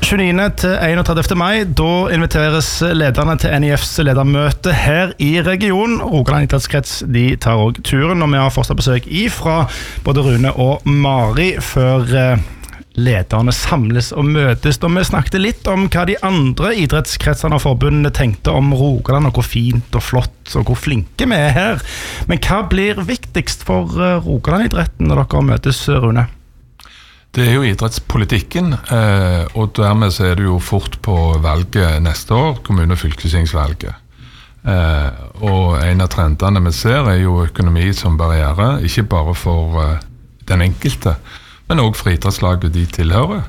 29. til 31. mai, da inviteres lederne til NIFs ledermøte her i regionen. Rogaland idrettskrets, de tar også turen, og vi har fortsatt besøk fra både Rune og Mari før lederne samles og møtes. Og vi snakket litt om hva de andre idrettskretsene og forbundene tenkte om Rogaland, og hvor fint og flott og hvor flinke vi her. Men hva blir viktigst for Rogaland-idretten når dere møtes, Rune? Det jo idrettspolitikken, og dermed så det jo fort på valget neste år, kommune- og fylkestingsvalget. Og en av trendene vi ser jo økonomi som barriere, ikke bare for den enkelte, men også for idrettslaget de tilhører.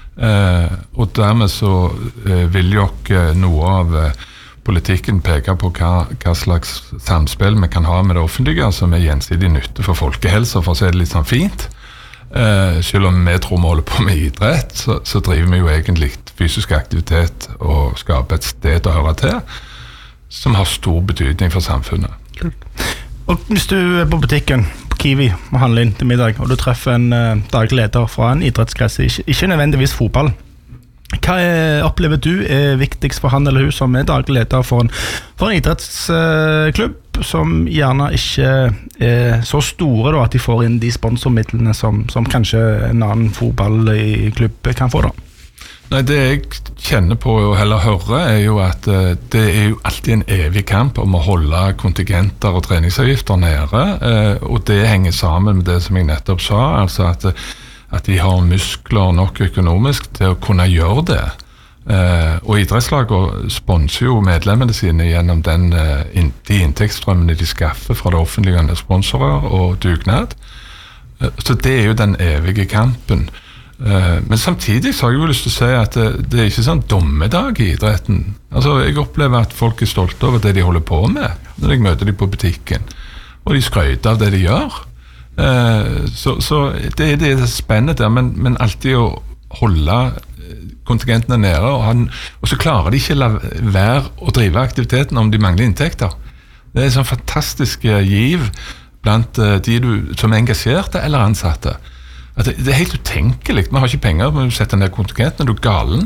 Og dermed så vil jo noe av politikken peke på hva slags samspill vi kan ha med det offentlige, som gjensidig nytte for folkehelse, for å si det litt sånn fint. Selv om vi tror vi holder på med idrett, så driver vi jo egentlig fysisk aktivitet og skaper et sted å høre til, som har stor betydning for samfunnet. Kult. Og hvis du på butikken, på Kiwi, og handler inn til middag, og du treffer en daglig leder fra en idrettskrets, ikke nødvendigvis fotball, hva opplever du viktigst for han eller hun som daglig leder for en idrettsklubb, som gjerne ikke så store da, at de får inn de sponsormidlene som kanskje en annen fotballklubb kan få da? Nei, det jeg kjenner på og heller hører jo at det jo alltid en evig kamp om å holde kontingenter og treningsavgifter nede, og det henger sammen med det som jeg nettopp sa, altså at de har muskler nok økonomisk til å kunne gjøre det. Og idrettslaget sponser jo medlemmene sine gjennom de inntektsstrømmene de skaffer fra det offentlige sponsorer og dugnad. Så det jo den evige kampen. Men samtidig så har jeg jo lyst til å si at det ikke sånn dommedag i idretten. Altså, jeg opplever at folk stolte over det de holder på med når jeg møter dem på butikken. Og de skryter av det de gjør. Så det det spennende der, men alltid å holde kontingentene nede, og så klarer de ikke la være å drive aktiviteten om de mangler inntekter. Det sånn fantastisk giv blant de som engasjerte eller ansatte. At det helt utenkelig. Vi har ikke penger, men du setter ned kontingentene, du galen.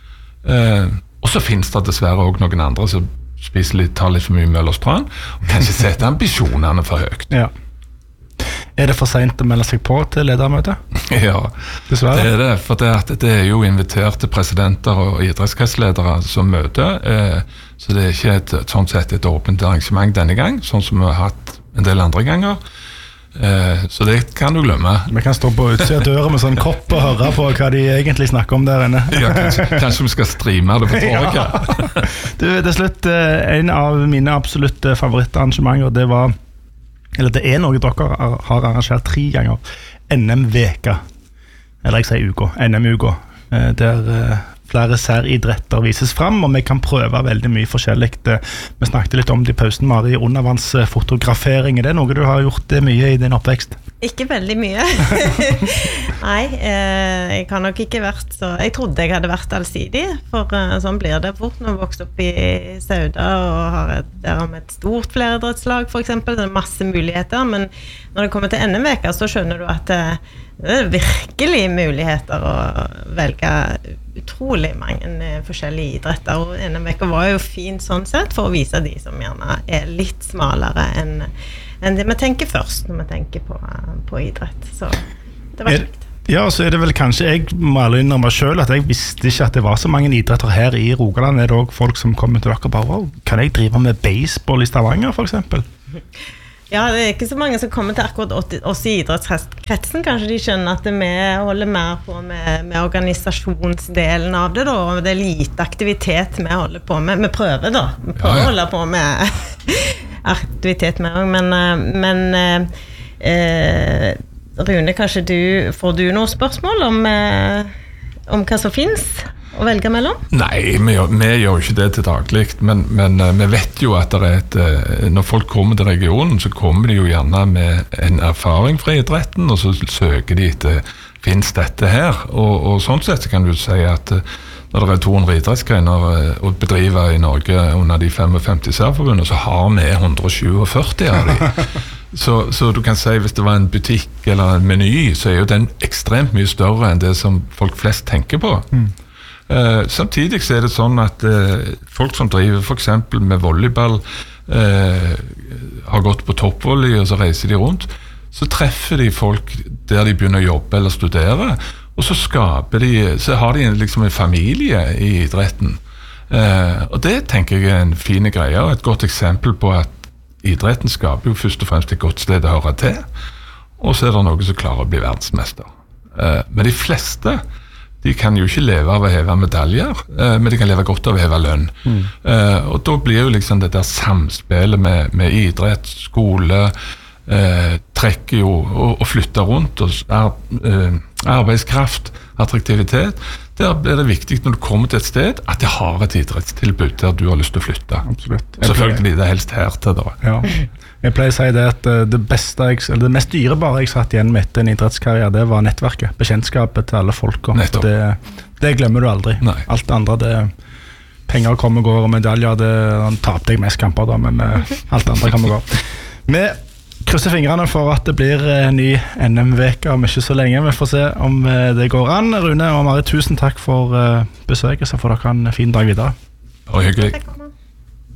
Og så finnes det dessverre også noen andre som tar litt for mye Møllerstrand, og kanskje setter ambisjonene for høyt. Ja. Det for sent å melde seg på til ledermøtet? Ja, dessverre. Det for det jo inviterte presidenter og idrettskretsledere som møter, så det ikke sånn sett et åpent arrangement denne gang, sånn som vi har hatt en del andre ganger. Så det kan du glemme. Vi kan stå på utsida døra med sånn kopp og høre på hva de egentlig snakker om der inne. Ja, kanskje vi skal streame det på torget. Ja. Du, til slutt, en av mine absolutte favorittarrangementer, det noe dere har arrangert 3 ganger. NM-veka, eller jeg sier uka, NM-uka, der flere særidretter vises fram, og vi kan prøve veldig mye forskjellig. Vi snakket litt om det i pausen, Mari, undervannsfotografering. Det noe du har gjort mye i din oppvekst? Ikke veldig mye. Nei, jeg har nok ikke vært så... Jeg trodde jeg hadde vært allsidig, for sånn blir det fort når jeg vokste opp i Sauda og har et stort fleridrettslag, for eksempel. Det masse muligheter, men når det kommer til NM-veka, så skjønner du at det virkelig muligheter å velge utrolig mange forskjellige idretter, og NM-veka var jo fint sånn sett for å vise de som gjerne litt smalere enn det vi tenker først når vi tenker på idrett, så det var kjekt. Ja, så det vel kanskje, jeg må ærlig innrømme selv at jeg visste ikke at det var så mange idretter her i Rogaland. Det også folk som kommer til dere bare, wow, kan jeg drive med baseball i Stavanger for eksempel? Ja, det ikke så mange som kommer til akkurat oss i idrettskretsen. Kanskje de skjønner at vi holder mer på med organisasjonsdelen av det da, og det lite aktivitet vi holder på med. Vi prøver da, å holde på med aktivitet med, men Rune, kanskje får du noen spørsmål om hva som finnes å velge mellom? Nei, vi gjør jo ikke det til daglig, men vi vet jo at når folk kommer til regionen, så kommer de jo gjerne med en erfaring fra idretten, og så søker de etter, finnes dette her? Og sånn sett kan du si at når det 200 idrettsgreiner å bedrive i Norge under de 55 særforbundene, så har vi 147 av de. Så du kan si, hvis det var en butikk eller en meny, så jo den ekstremt mye større enn det som folk flest tenker på. Samtidig så det sånn at folk som driver for eksempel med volleyball, har gått på toppvolley, og så reiser de rundt, så treffer de folk der de begynner å jobbe eller studere, og så har de liksom en familie i idretten. Og det tenker jeg en fin greie, og et godt eksempel på at idretten skaper jo først og fremst et godt sted å høre til, og så det noe som klarer å bli verdensmester. Men de fleste, de kan jo ikke leve av å heve medaljer, men de kan leve godt av å heve lønn. Og da blir jo liksom det der samspillet med idrett, skole, trekker jo og flytter rundt, og arbeidskraft, attraktivitet. Der blir det viktig når du kommer til et sted at det har et idrettstilbud der du har lyst til å flytte. Absolutt. Selvfølgelig det helst her til da. Ja. Jeg pleier å si det at det mest dyrebare jeg satt igjen med etter en idrettskarriere, det var nettverket, bekjentskapet til alle folk. Det glemmer du aldri. Nei. Alt det andre, penger kommer og går, og medaljer, han tapte jeg mest kamper da, men alt det andre kommer og går. Vi krysser fingrene for at det blir ny NM-veke om ikke så lenge. Vi får se om det går an. Rune og Marit, tusen takk for besøket, så får dere en fin dag videre. Og hyggelig.